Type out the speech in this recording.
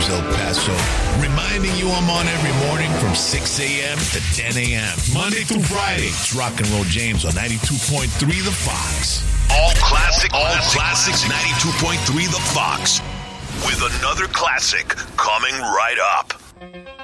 El Paso. Reminding you I'm on every morning from 6 a.m. to 10 a.m. Monday through Friday. It's Rock and Roll James on 92.3 The Fox. All classics, 92.3 The Fox. With another classic coming right up.